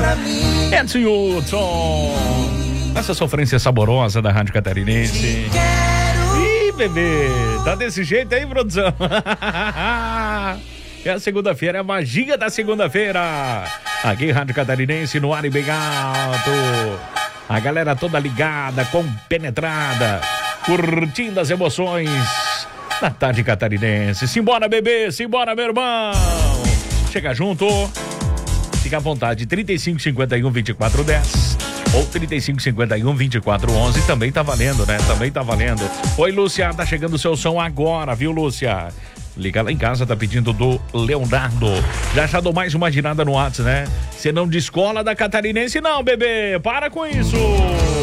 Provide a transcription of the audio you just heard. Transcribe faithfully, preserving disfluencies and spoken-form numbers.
Edson Hudson. Essa sofrência saborosa da Rádio Catarinense. Ih, bebê, tá desse jeito aí, produção? É a segunda-feira, é a magia da segunda-feira. Aqui, Rádio Catarinense, no ar e bem alto. A galera toda ligada, compenetrada, curtindo as emoções da tarde catarinense. Simbora, bebê, simbora, meu irmão. Chega junto. Fica à vontade, trinta e cinco, cinquenta e um, vinte e quatro, dez ou trinta e cinco, cinquenta e um, vinte e quatro, onze, também tá valendo, né? Também tá valendo. Oi, Lúcia, tá chegando o seu som agora, viu, Lúcia? Liga lá em casa, tá pedindo do Leonardo. Já já dou mais uma girada no WhatsApp, né? Você não descola da Catarinense não, bebê, para com isso.